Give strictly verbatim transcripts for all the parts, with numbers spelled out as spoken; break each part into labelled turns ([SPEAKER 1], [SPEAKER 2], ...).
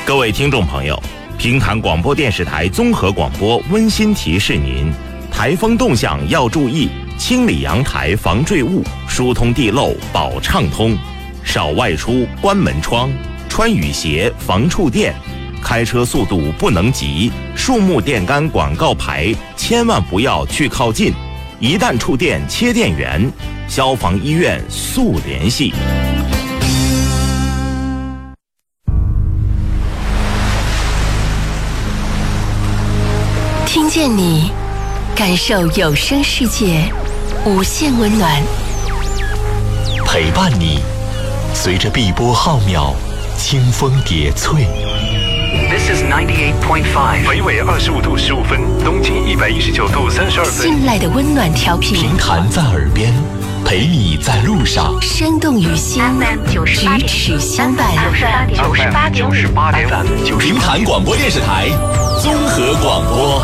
[SPEAKER 1] 各位听众朋友，平潭广播电视台综合广播温馨提示您：台风动向要注意，清理阳台防坠物，疏通地漏保畅通，少外出关门窗，穿雨鞋防触电，开车速度不能急，树木电杆广告牌千万不要去靠近，一旦触电切电源，消防医院速联系。
[SPEAKER 2] 听见你，感受有声世界无限温暖，
[SPEAKER 3] 陪伴你，随着碧波浩渺，清风叠翠。
[SPEAKER 4] This is ninety-eight point five，
[SPEAKER 5] 北纬二十五度十五分，东经一百一十九度三十二分。
[SPEAKER 2] 信赖的温暖调频，
[SPEAKER 3] 平潭在耳边，陪你在路上，
[SPEAKER 2] 生动于心，咫尺相伴。
[SPEAKER 4] 九十八点五，九十八点五，
[SPEAKER 3] 平潭广播电视台综合广播。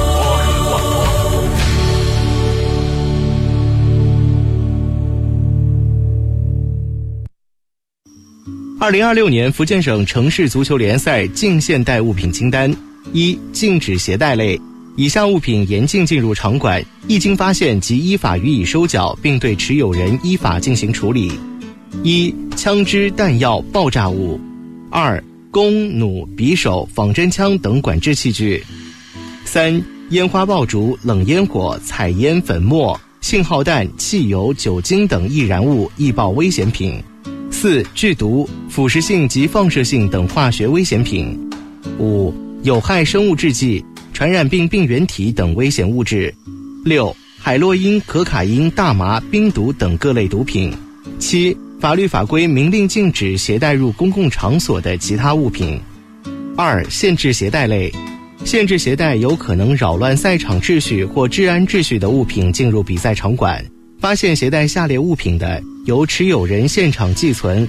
[SPEAKER 6] 二零二六年福建省城市足球联赛禁现代物品清单：一、禁止携带类，以下物品严禁进入场馆，一经发现即依法予以收缴，并对持有人依法进行处理。一、枪支、弹药、爆炸物；二、弓、弩、匕首、仿真枪等管制器具；三、烟花爆竹、冷烟火、彩烟、粉末、信号弹、汽油、酒精等易燃物、易爆危险品；四、剧毒、腐蚀性及放射性等化学危险品；五、有害生物制剂、传染病病原体等危险物质；六、海洛因、可卡因、大麻、冰毒等各类毒品；七、法律法规明令禁止携带入公共场所的其他物品。二、限制携带类，限制携带有可能扰乱赛场秩序或治安秩序的物品进入比赛场馆，发现携带下列物品的，由持有人现场寄存